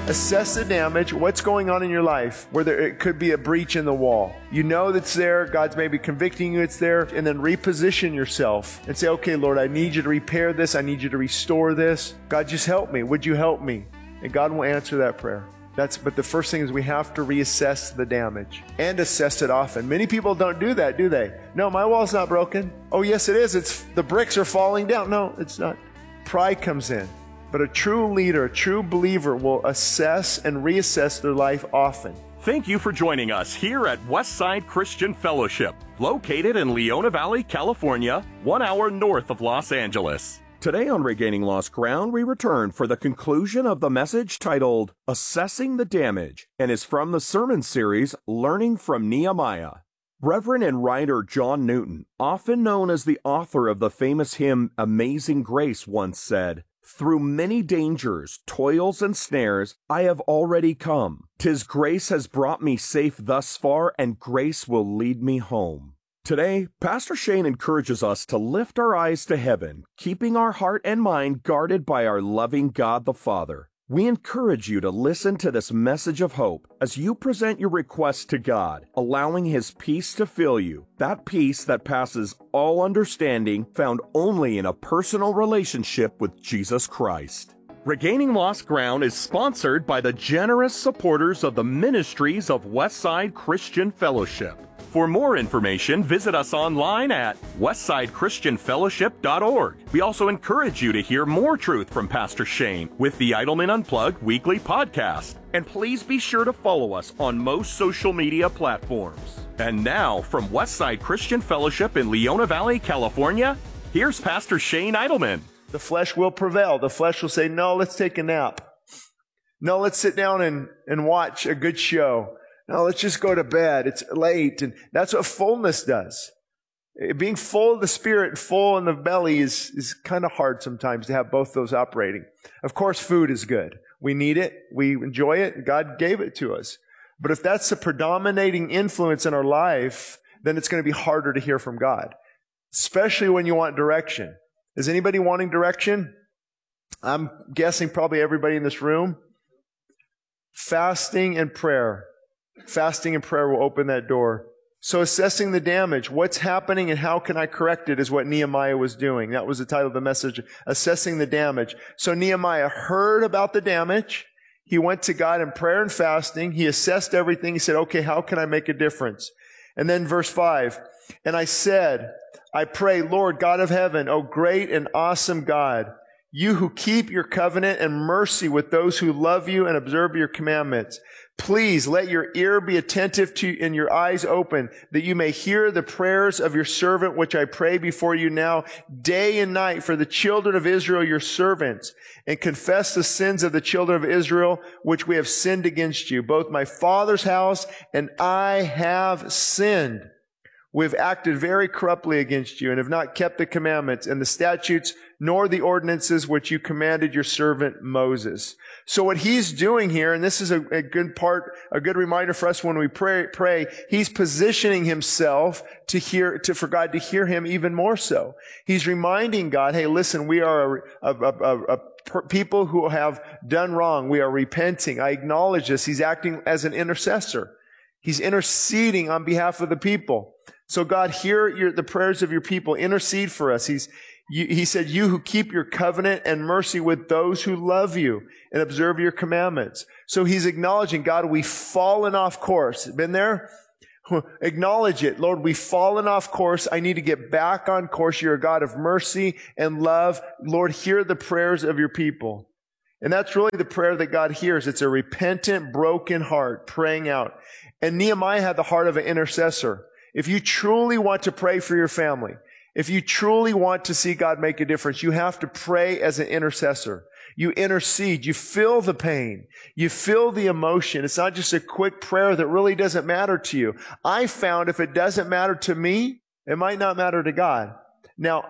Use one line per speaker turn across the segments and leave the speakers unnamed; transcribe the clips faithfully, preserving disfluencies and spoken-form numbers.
Assess the damage, what's going on in your life, where there, it could be a breach in the wall. You know that's there, God's maybe convicting you it's there, and then reposition yourself and say, okay, Lord, I need you to repair this, I need you to restore this. God, just help me. Would you help me? And God will answer that prayer. That's, but the first thing is we have to reassess the damage and assess it often. Many people don't do that, do they? No, my wall's not broken. Oh, yes, it is. It's the bricks are falling down. No, it's not. Pride comes in. But a true leader, a true believer will assess and reassess their life often.
Thank you for joining us here at Westside Christian Fellowship, located in Leona Valley, California, one hour north of Los Angeles. Today on Regaining Lost Ground, we return for the conclusion of the message titled, Assessing the Damage, and is from the sermon series, Learning from Nehemiah. Reverend and writer John Newton, often known as the author of the famous hymn Amazing Grace, once said, "Through many dangers, toils, and snares, I have already come. 'Tis grace has brought me safe thus far, and grace will lead me home." Today, Pastor Shane encourages us to lift our eyes to heaven, keeping our heart and mind guarded by our loving God the Father. We encourage you to listen to this message of hope as you present your requests to God, allowing His peace to fill you, that peace that passes all understanding, found only in a personal relationship with Jesus Christ. Regaining Lost Ground is sponsored by the generous supporters of the ministries of Westside Christian Fellowship. For more information, visit us online at westside christian fellowship dot org. We also encourage you to hear more truth from Pastor Shane with the Idleman Unplugged weekly podcast. And please be sure to follow us on most social media platforms. And now, from Westside Christian Fellowship in Leona Valley, California, here's Pastor Shane Idleman.
The flesh will prevail. The flesh will say, no, let's take a nap. No, let's sit down and, and watch a good show. No, let's just go to bed. It's late. And that's what fullness does. Being full of the Spirit and full in the belly is, is kind of hard sometimes to have both those operating. Of course, food is good. We need it. We enjoy it. God gave it to us. But if that's the predominating influence in our life, then it's going to be harder to hear from God, especially when you want direction. Is anybody wanting direction? I'm guessing probably everybody in this room. Fasting and prayer. Fasting and prayer will open that door. So assessing the damage, what's happening and how can I correct it is what Nehemiah was doing. That was the title of the message, Assessing the Damage. So Nehemiah heard about the damage. He went to God in prayer and fasting. He assessed everything. He said, okay, how can I make a difference? And then verse five, and I said, I pray, Lord God of heaven, O great and awesome God, you who keep your covenant and mercy with those who love you and observe your commandments. Please let your ear be attentive to and your eyes open, that you may hear the prayers of your servant, which I pray before you now, day and night, for the children of Israel, your servants, and confess the sins of the children of Israel, which we have sinned against you. Both my father's house and I have sinned. We have acted very corruptly against you and have not kept the commandments and the statutes nor the ordinances which you commanded your servant Moses. So what he's doing here, and this is a, a good part, a good reminder for us when we pray, pray, he's positioning himself to hear, to, for God to hear him even more so. He's reminding God, hey, listen, we are a, a, a, a people who have done wrong. We are repenting. I acknowledge this. He's acting as an intercessor. He's interceding on behalf of the people. So God, hear your, the prayers of your people. Intercede for us. He's, you, he said, you who keep your covenant and mercy with those who love you and observe your commandments. So he's acknowledging, God, we've fallen off course. Been there? Acknowledge it. Lord, we've fallen off course. I need to get back on course. You're a God of mercy and love. Lord, hear the prayers of your people. And that's really the prayer that God hears. It's a repentant, broken heart praying out. And Nehemiah had the heart of an intercessor. If you truly want to pray for your family, if you truly want to see God make a difference, you have to pray as an intercessor. You intercede. You feel the pain. You feel the emotion. It's not just a quick prayer that really doesn't matter to you. I found if it doesn't matter to me, it might not matter to God. Now,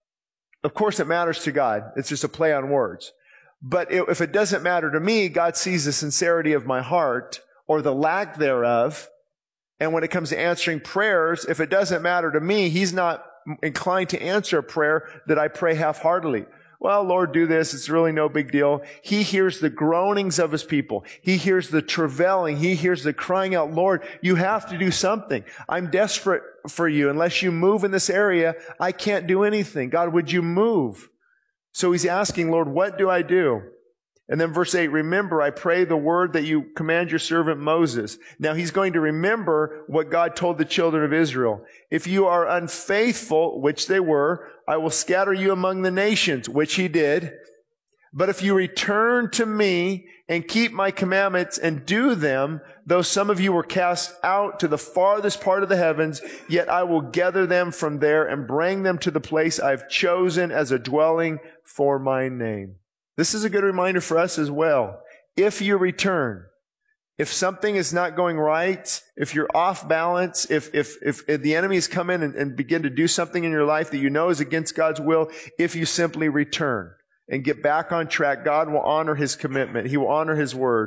of course it matters to God. It's just a play on words. But if it doesn't matter to me, God sees the sincerity of my heart or the lack thereof. And when it comes to answering prayers, if it doesn't matter to me, He's not inclined to answer a prayer that I pray half-heartedly. well, Lord, do this. It's really no big deal. He hears the groanings of his people. He hears the travailing. He hears the crying out, Lord, you have to do something. I'm desperate for you. Unless you move in this area, I can't do anything. God, would you move? So he's asking, Lord, what do I do? And then verse eight, remember, I pray the word that you command your servant Moses. Now he's going to remember what God told the children of Israel. If you are unfaithful, which they were, I will scatter you among the nations, which he did. But if you return to me and keep my commandments and do them, though some of you were cast out to the farthest part of the heavens, yet I will gather them from there and bring them to the place I've chosen as a dwelling for my name. This is a good reminder for us as well. If you return, if something is not going right, if you're off balance, if if if, if the enemy has come in and, and begin to do something in your life that you know is against God's will, if you simply return and get back on track, God will honor his commitment. He will honor his word.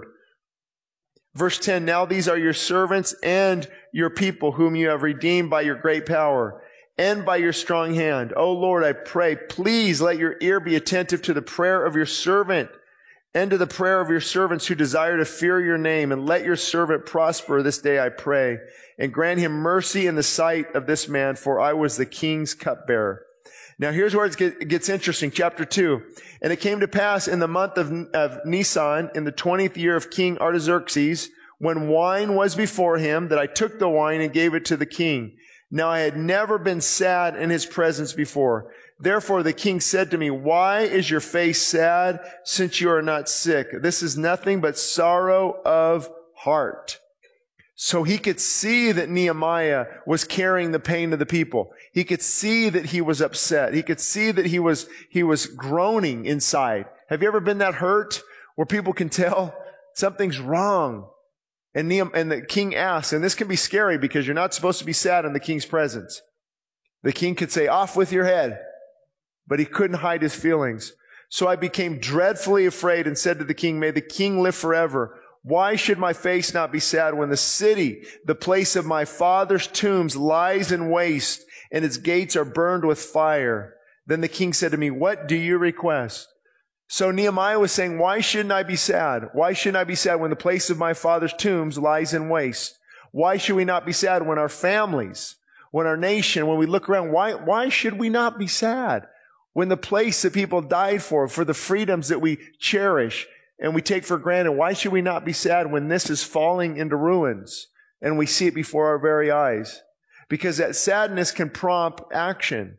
Verse ten, now these are your servants and your people whom you have redeemed by your great power and by your strong hand. O Lord, I pray, please let your ear be attentive to the prayer of your servant and to the prayer of your servants who desire to fear your name. And let your servant prosper this day, I pray, and grant him mercy in the sight of this man, for I was the king's cupbearer. Now here's where it gets interesting. Chapter two. And it came to pass in the month of, of Nisan, in the twentieth year of King Artaxerxes, when wine was before him, that I took the wine and gave it to the king. Now I had never been sad in his presence before. Therefore the king said to me, why is your face sad, since you are not sick? This is nothing but sorrow of heart. So he could see that Nehemiah was carrying the pain of the people. He could see that he was upset. He could see that he was, he was groaning inside. Have you ever been that hurt where people can tell something's wrong? And, Nehemiah, and the king asks, and this can be scary because you're not supposed to be sad in the king's presence. The king could say, off with your head. But he couldn't hide his feelings. So I became dreadfully afraid and said to the king, may the king live forever. Why should my face not be sad when the city, the place of my father's tombs, lies in waste and its gates are burned with fire? Then the king said to me, what do you request? So Nehemiah was saying, why shouldn't I be sad? Why shouldn't I be sad when the place of my father's tombs lies in waste? Why should we not be sad when our families, when our nation, when we look around, why, why should we not be sad? When the place that people died for, for the freedoms that we cherish and we take for granted, why should we not be sad when this is falling into ruins and we see it before our very eyes? Because that sadness can prompt action.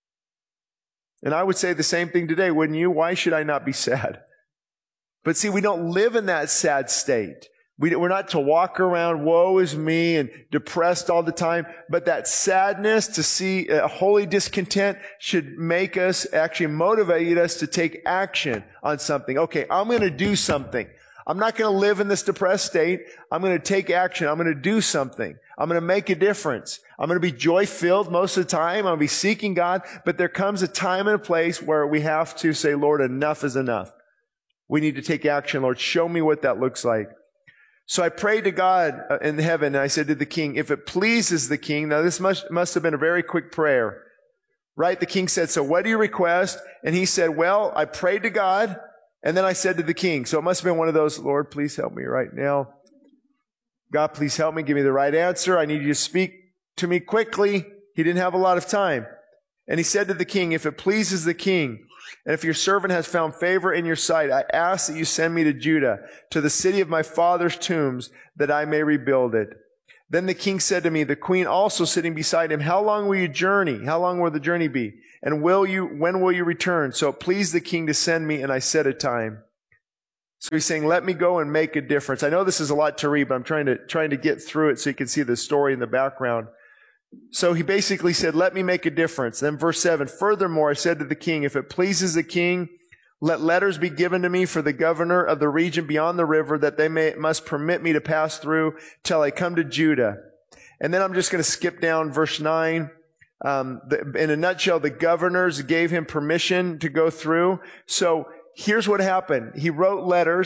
And I would say the same thing today, wouldn't you? Why should I not be sad? But see, we don't live in that sad state. We, we're not to walk around, woe is me, and depressed all the time. But that sadness, to see a holy discontent, should make us, actually motivate us to take action on something. Okay, I'm going to do something. I'm not going to live in this depressed state. I'm going to take action. I'm going to do something. I'm going to make a difference. I'm going to be joy-filled most of the time. I'm going to be seeking God. But there comes a time and a place where we have to say, Lord, enough is enough. We need to take action. Lord, show me what that looks like. So I prayed to God in heaven, and I said to the king, if it pleases the king, now this must, must have been a very quick prayer, right? The king said, so what do you request? And he said, well, I prayed to God, and then I said to the king. So it must have been one of those, Lord, please help me right now. God, please help me. Give me the right answer. I need you to speak to me quickly. He didn't have a lot of time. And he said to the king, if it pleases the king, and if your servant has found favor in your sight, I ask that you send me to Judah, to the city of my father's tombs, that I may rebuild it. Then the king said to me, the queen also sitting beside him, how long will you journey? How long will the journey be? And will you, when will you return? So it pleased the king to send me, and I set a time. So he's saying, let me go and make a difference. I know this is a lot to read, but I'm trying to, trying to get through it so you can see the story in the background. So he basically said, let me make a difference. Then verse seven, furthermore, I said to the king, if it pleases the king, let letters be given to me for the governor of the region beyond the river, that they may, must permit me to pass through till I come to Judah. And then I'm just going to skip down verse nine. Um, the, in a nutshell, the governors gave him permission to go through. So here's what happened. He wrote letters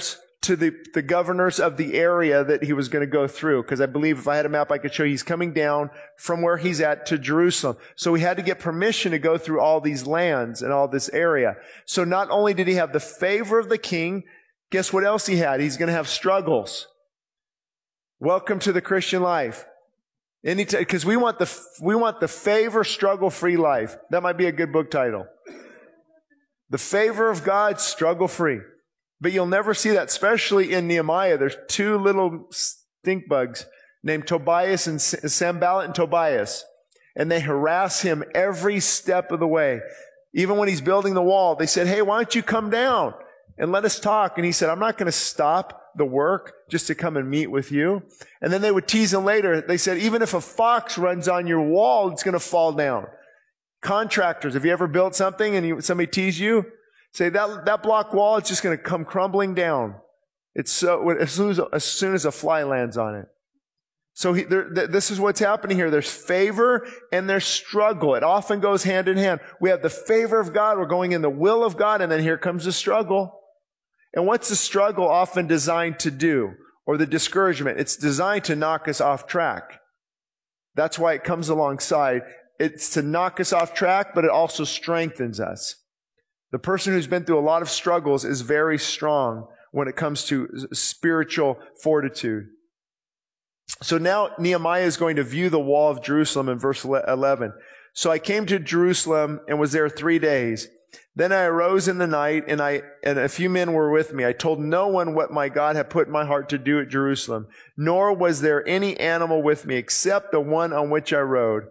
to the, the governors of the area that he was going to go through. Because I believe if I had a map, I could show you he's coming down from where he's at to Jerusalem. So he had to get permission to go through all these lands and all this area. So not only did he have the favor of the king, guess what else he had? He's going to have struggles. Welcome to the Christian life. Because we want the we want the favor, struggle-free life. That might be a good book title. The favor of God, struggle-free. But you'll never see that, especially in Nehemiah. There's two little stink bugs named Tobias and Sanballat and Tobias. And they harass him every step of the way. Even when he's building the wall, they said, hey, why don't you come down and let us talk? And he said, I'm not going to stop the work just to come and meet with you. And then they would tease him later. They said, even if a fox runs on your wall, it's going to fall down. Contractors, have you ever built something and you, somebody tease you? Say, that, that block wall, it's just going to come crumbling down. It's so, as soon as, as soon as a fly lands on it. So he, there, th- this is what's happening here. There's favor and there's struggle. It often goes hand in hand. We have the favor of God. We're going in the will of God. And then here comes the struggle. And what's the struggle often designed to do? Or the discouragement? It's designed to knock us off track. That's why it comes alongside. It's to knock us off track, but it also strengthens us. The person who's been through a lot of struggles is very strong when it comes to spiritual fortitude. So now Nehemiah is going to view the wall of Jerusalem in verse eleven. So I came to Jerusalem and was there three days. Then I arose in the night, and I and a few men were with me. I told no one what my God had put in my heart to do at Jerusalem, nor was there any animal with me except the one on which I rode.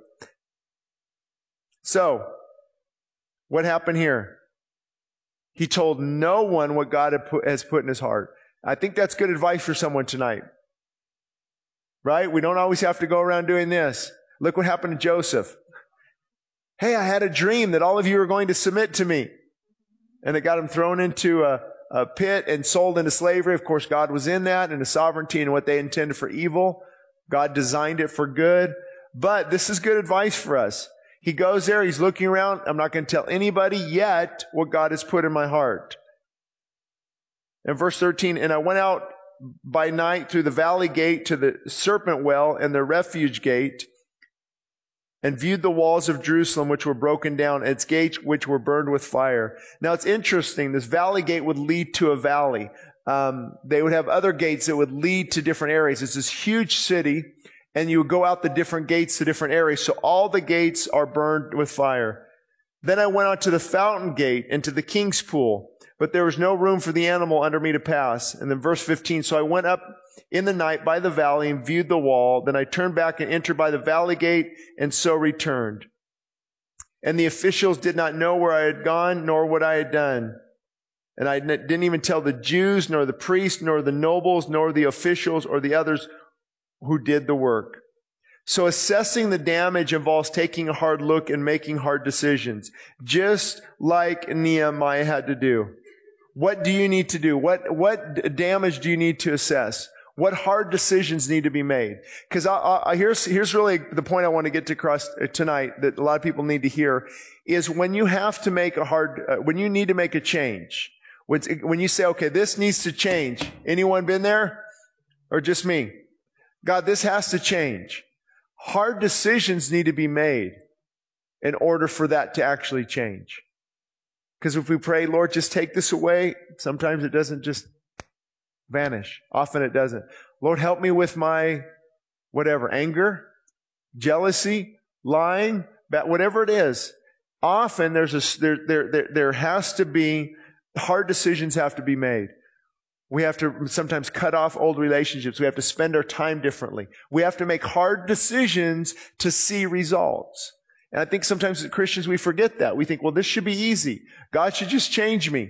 So, what happened here? He told no one what God had put, has put in his heart. I think that's good advice for someone tonight. Right? We don't always have to go around doing this. Look what happened to Joseph. Hey, I had a dream that all of you are going to submit to me. And it got him thrown into a, a pit and sold into slavery. Of course, God was in that and His sovereignty and what they intended for evil. God designed it for good. But this is good advice for us. He goes there, he's looking around. I'm not going to tell anybody yet what God has put in my heart. In verse thirteen, and I went out by night through the valley gate to the serpent well and the refuge gate, and viewed the walls of Jerusalem which were broken down, and its gates which were burned with fire. Now it's interesting, this valley gate would lead to a valley. Um, they would have other gates that would lead to different areas. It's this huge city, and you would go out the different gates to different areas. So all the gates are burned with fire. Then I went out to the fountain gate and to the king's pool, but there was no room for the animal under me to pass. And then verse fifteen, so I went up in the night by the valley and viewed the wall. Then I turned back and entered by the valley gate, and so returned. And the officials did not know where I had gone, nor what I had done. And I didn't even tell the Jews, nor the priests, nor the nobles, nor the officials, or the others who did the work. So assessing the damage involves taking a hard look and making hard decisions, just like Nehemiah had to do. What do you need to do? What, what damage do you need to assess? What hard decisions need to be made? Because I, I, here's, here's really the point I want to get to across tonight that a lot of people need to hear is when you have to make a hard, uh, when you need to make a change, when, when you say, okay, this needs to change. Anyone been there? Or just me? God, this has to change. Hard decisions need to be made in order for that to actually change. Because if we pray, Lord, just take this away, sometimes it doesn't just vanish. Often it doesn't. Lord, help me with my whatever, anger, jealousy, lying, whatever it is. Often there's a, there, there, there, there has to be, hard decisions have to be made. We have to sometimes cut off old relationships. We have to spend our time differently. We have to make hard decisions to see results. And I think sometimes as Christians we forget that. We think, well, this should be easy. God should just change me.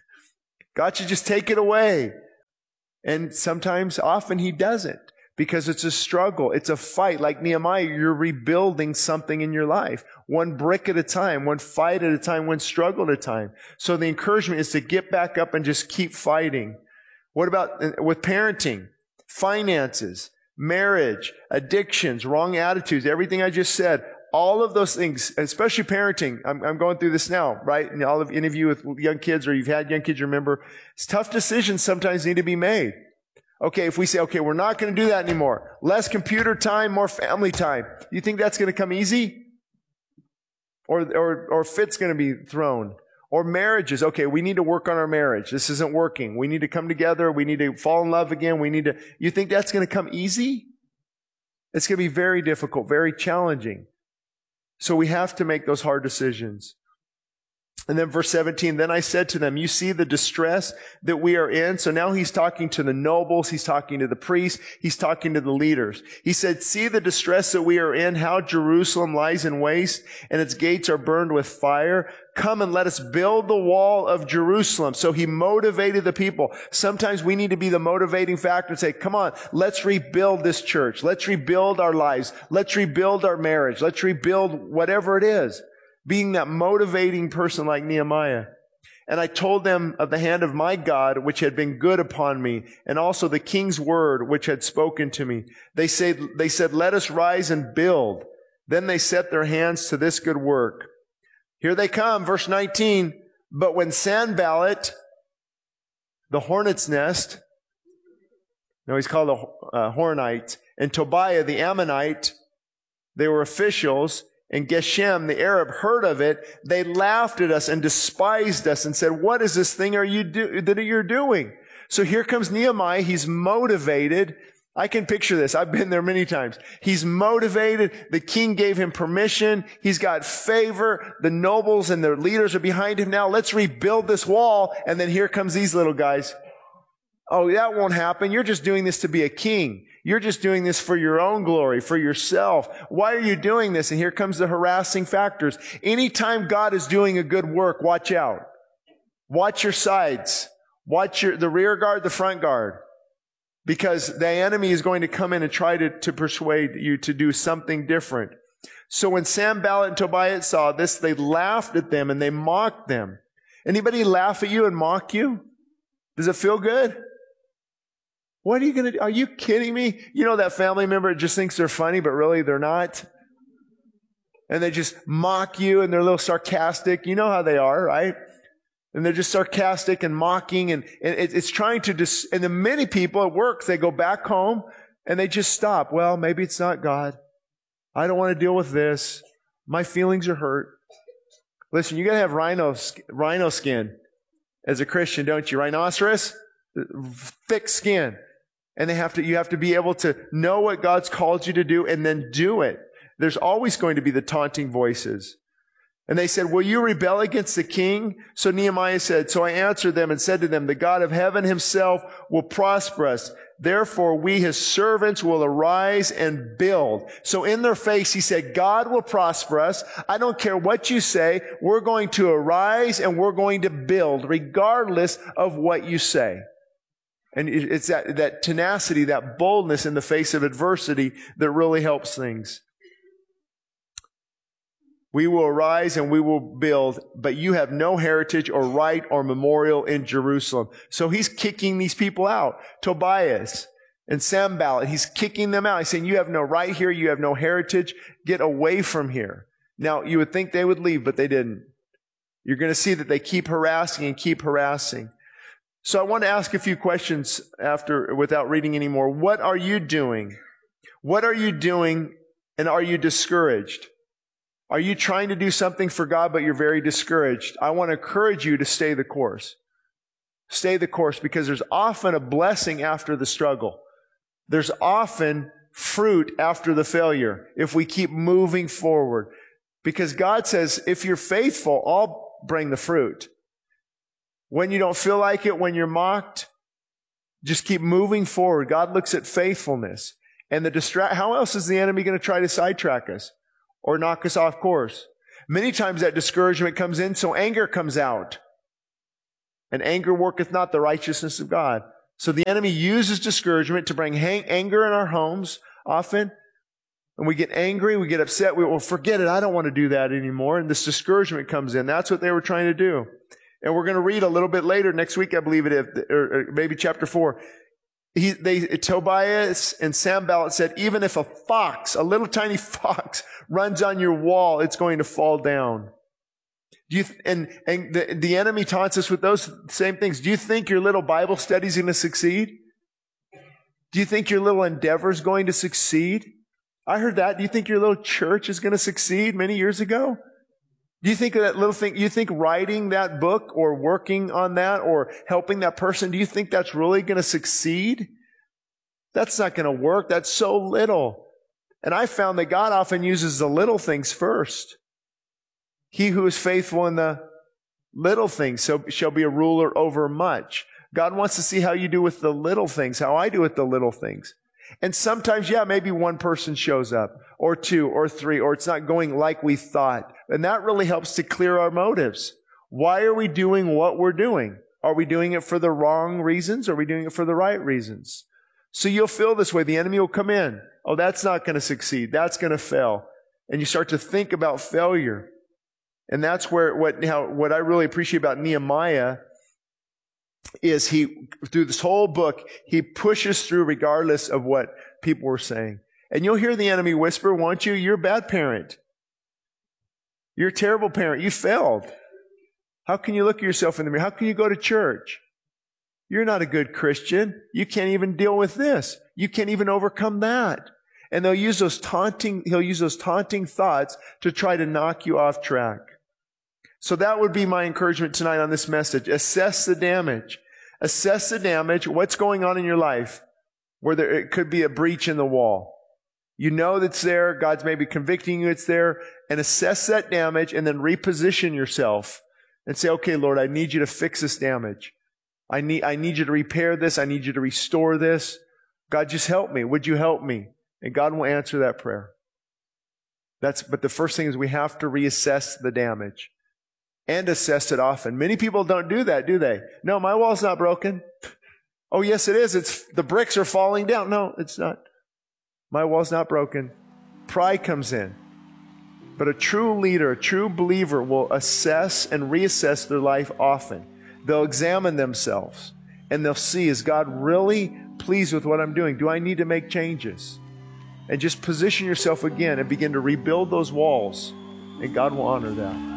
God should just take it away. And sometimes, often He doesn't, because it's a struggle. It's a fight. Like Nehemiah, you're rebuilding something in your life. One brick at a time, one fight at a time, one struggle at a time. So the encouragement is to get back up and just keep fighting. What about with parenting, finances, marriage, addictions, wrong attitudes, everything I just said? all of those things, especially parenting. I'm, I'm going through this now, right? And all of any of you with young kids or you've had young kids, you remember, it's tough decisions sometimes need to be made. Okay, if we say, okay, we're not going to do that anymore. Less computer time, more family time. You think that's going to come easy? Or, or, or fit's going to be thrown? Or marriages. Okay, we need to work on our marriage. This isn't working. We need to come together. We need to fall in love again. We need to, you think that's going to come easy? It's going to be very difficult, very challenging. So we have to make those hard decisions. And then verse seventeen, then I said to them, you see the distress that we are in? So now he's talking to the nobles. He's talking to the priests. He's talking to the leaders. He said, see the distress that we are in, how Jerusalem lies in waste and its gates are burned with fire. Come and let us build the wall of Jerusalem. So he motivated the people. Sometimes we need to be the motivating factor and say, come on, let's rebuild this church. Let's rebuild our lives. Let's rebuild our marriage. Let's rebuild whatever it is. Being that motivating person like Nehemiah. And I told them of the hand of my God, which had been good upon me, and also the king's word, which had spoken to me. They said, they said, let us rise and build. Then they set their hands to this good work. Here they come, verse nineteen. But when Sanballat, the hornet's nest, no, he's called a uh, Hornite, and Tobiah, the Ammonite, they were officials, and Geshem, the Arab, heard of it. They laughed at us and despised us and said, what is this thing are you do- that you're doing? So here comes Nehemiah. He's motivated. I can picture this. I've been there many times. He's motivated. The king gave him permission. He's got favor. The nobles and the leaders are behind him now. Let's rebuild this wall. And then here comes these little guys. Oh, that won't happen. You're just doing this to be a king. You're just doing this for your own glory, for yourself. Why are you doing this? And here comes the harassing factors. Anytime God is doing a good work, watch out. Watch your sides. Watch your, the rear guard, the front guard. Because the enemy is going to come in and try to, to persuade you to do something different. So when Sanballat and Tobiah saw this, they laughed at them and they mocked them. Anybody laugh at you and mock you? Does it feel good? What are you going to do? Are you kidding me? You know that family member that just thinks they're funny, but really they're not? And they just mock you and they're a little sarcastic. You know how they are, right? And they're just sarcastic and mocking and, and it's trying to dis- and then many people at work, they go back home and they just stop. Well, maybe it's not God. I don't want to deal with this. My feelings are hurt. Listen, you got to have rhino, rhino skin as a Christian, don't you? Rhinoceros? Thick skin. And they have to, you have to be able to know what God's called you to do and then do it. There's always going to be the taunting voices. And they said, will you rebel against the king? So Nehemiah said, so I answered them and said to them, the God of heaven himself will prosper us. Therefore, we, his servants, will arise and build. So in their face, he said, God will prosper us. I don't care what you say. We're going to arise and we're going to build regardless of what you say. And it's that, that tenacity, that boldness in the face of adversity that really helps things. We will arise and we will build, but you have no heritage or right or memorial in Jerusalem. So he's kicking these people out. Tobias and Sanballat, he's kicking them out. He's saying, you have no right here. You have no heritage. Get away from here. Now, you would think they would leave, but they didn't. You're going to see that they keep harassing and keep harassing. So I want to ask a few questions after, without reading anymore. What are you doing? What are you doing and are you discouraged? Are you trying to do something for God, but you're very discouraged? I want to encourage you to stay the course. Stay the course because there's often a blessing after the struggle. There's often fruit after the failure if we keep moving forward. Because God says, if you're faithful, I'll bring the fruit. When you don't feel like it, when you're mocked, just keep moving forward. God looks at faithfulness. And the distra- how else is the enemy going to try to sidetrack us or knock us off course? Many times that discouragement comes in, so anger comes out. And anger worketh not the righteousness of God. So the enemy uses discouragement to bring hang- anger in our homes often. And we get angry, we get upset, we will forget it, I don't want to do that anymore. And this discouragement comes in. That's what they were trying to do. And we're going to read a little bit later, next week I believe it is, or maybe chapter four. he, they, Tobias and Sanballat said, even if a fox, a little tiny fox, runs on your wall, it's going to fall down. Do you, and and the, the enemy taunts us with those same things. Do you think your little Bible study is going to succeed? Do you think your little endeavor is going to succeed? I heard that. Do you think your little church is going to succeed many years ago? Do you think that little thing, you think writing that book or working on that or helping that person, do you think that's really going to succeed? That's not going to work. That's so little. And I found that God often uses the little things first. He who is faithful in the little things so shall be a ruler over much. God wants to see how you do with the little things, how I do with the little things. And sometimes, yeah, maybe one person shows up, or two, or three, or it's not going like we thought. And that really helps to clear our motives. Why are we doing what we're doing? Are we doing it for the wrong reasons? Or are we doing it for the right reasons? So you'll feel this way. The enemy will come in. Oh, that's not going to succeed. That's going to fail. And you start to think about failure. And that's where what, how, what I really appreciate about Nehemiah is he, through this whole book, he pushes through regardless of what people were saying. And you'll hear the enemy whisper, won't you? You're a bad parent. You're a terrible parent. You failed. How can you look at yourself in the mirror? How can you go to church? You're not a good Christian. You can't even deal with this. You can't even overcome that. And they'll use those taunting, he'll use those taunting thoughts to try to knock you off track. So that would be my encouragement tonight on this message. Assess the damage. Assess the damage. What's going on in your life where there, it could be a breach in the wall. You know that's there. God's maybe convicting you it's there. And assess that damage and then reposition yourself and say, okay, Lord, I need you to fix this damage. I need, I need you to repair this. I need you to restore this. God, just help me. Would you help me? And God will answer that prayer. That's, but the first thing is we have to reassess the damage. And assess it often. Many people don't do that, do they? No, my wall's not broken. Oh, yes, it is. It's the bricks are falling down. No, it's not. My wall's not broken. Pride comes in. But a true leader, a true believer will assess and reassess their life often. They'll examine themselves and they'll see, is God really pleased with what I'm doing? Do I need to make changes? And just position yourself again and begin to rebuild those walls, and God will honor that.